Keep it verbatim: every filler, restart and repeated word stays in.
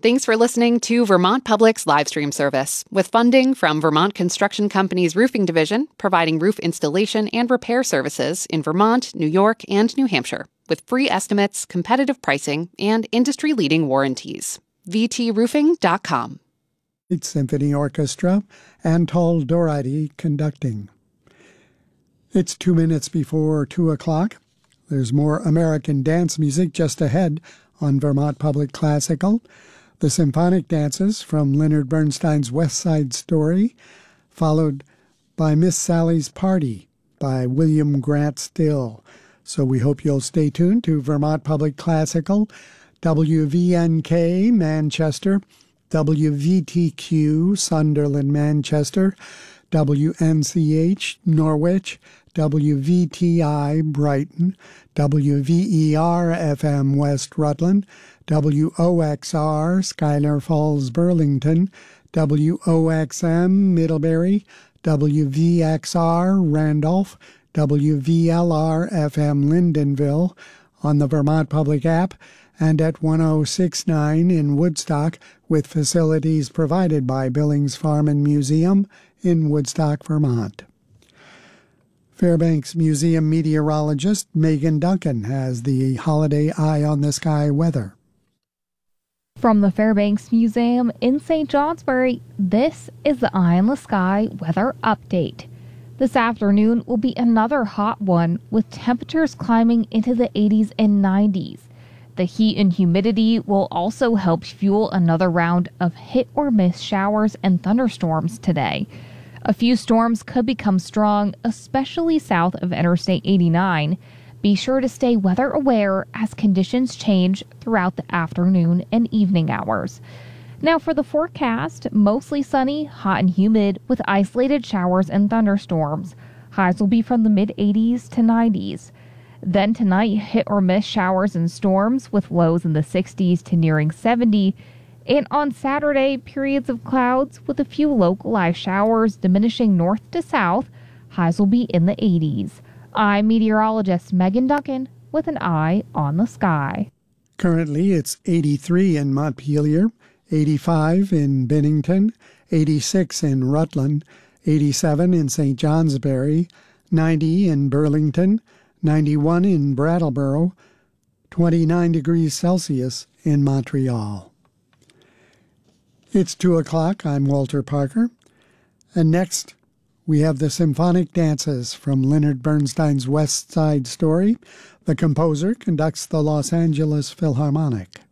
Thanks for listening to Vermont Public's live stream service, with funding from Vermont Construction Company's Roofing Division, providing roof installation and repair services in Vermont, New York, and New Hampshire, with free estimates, competitive pricing, and industry-leading warranties. v t roofing dot com. Symphony Orchestra, Anatol Doherty conducting. It's two minutes before two o'clock. There's more American dance music just ahead on Vermont Public Classical. The symphonic dances from Leonard Bernstein's West Side Story, followed by Miss Sally's Party by William Grant Still. So we hope you'll stay tuned to Vermont Public Classical, W V N K Manchester, W V T Q Sunderland Manchester, W N C H Norwich, W V T I Brighton, W V E R F M West Rutland, W O X R Schuyler Falls Burlington, W O X M Middlebury, W V X R Randolph, W V L R F M Lyndonville, on the Vermont Public app, and at one oh six point nine in Woodstock, with facilities provided by Billings Farm and Museum in Woodstock, Vermont. Fairbanks Museum meteorologist Megan Duncan has the holiday eye on the sky weather. From the Fairbanks Museum in Saint Johnsbury, this is the Eye on the Sky weather update. This afternoon will be another hot one, with temperatures climbing into the eighties and nineties. The heat and humidity will also help fuel another round of hit-or-miss showers and thunderstorms today. A few storms could become strong, especially south of Interstate eighty-nine. Be sure to stay weather aware as conditions change throughout the afternoon and evening hours. Now for the forecast, mostly sunny, hot and humid with isolated showers and thunderstorms. Highs will be from the mid-eighties to nineties. Then tonight, hit or miss showers and storms with lows in the sixties to nearing seventy. And on Saturday, periods of clouds with a few localized showers diminishing north to south. Highs will be in the eighties. I'm meteorologist Megan Duncan with an eye on the sky. Currently, it's eighty-three in Montpelier, eighty-five in Bennington, eighty-six in Rutland, eighty-seven in Saint Johnsbury, ninety in Burlington, ninety-one in Brattleboro, twenty-nine degrees Celsius in Montreal. It's two o'clock. I'm Walter Parker. And next, we have the symphonic dances from Leonard Bernstein's West Side Story. The composer conducts the Los Angeles Philharmonic.